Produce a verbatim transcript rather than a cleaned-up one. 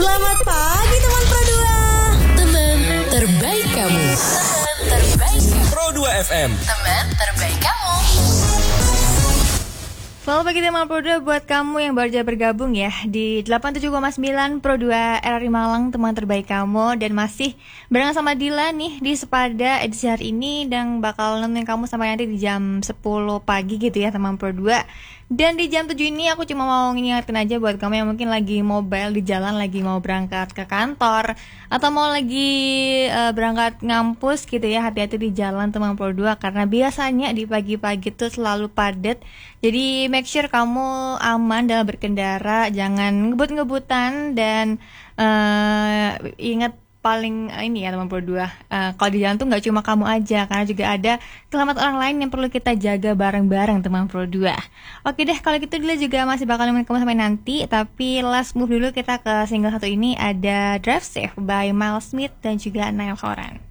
Selamat pagi teman Pro dua. Teman terbaik kamu. Teman terbaik kamu. Pro dua F M. Teman terbaik kamu. Selamat pagi teman Pro dua buat kamu yang baru saja bergabung ya di delapan puluh tujuh koma sembilan Pro dua R R I Malang, teman terbaik kamu. Dan masih barengan sama Dila nih di Sepada edisi hari ini, dan bakal nemenin kamu sampai nanti di jam sepuluh pagi gitu ya teman Pro dua. Dan di jam tujuh ini aku cuma mau ngingetin aja buat kamu yang mungkin lagi mobile di jalan, lagi mau berangkat ke kantor atau mau lagi uh, berangkat ngampus gitu ya, hati-hati di jalan teman Pro dua, karena biasanya di pagi-pagi tuh selalu padat. Jadi make sure kamu aman dalam berkendara, jangan ngebut-ngebutan, dan uh, ingat paling uh, ini ya teman Pro dua, uh, kalau di jalan tuh nggak cuma kamu aja, karena juga ada selamat orang lain yang perlu kita jaga bareng-bareng teman Pro dua. Oke deh, kalau gitu dulu juga masih bakal nemenin kamu sampai nanti, tapi last move dulu kita ke single satu ini, ada Drive Safe by Miles Smith dan juga Niall Horan.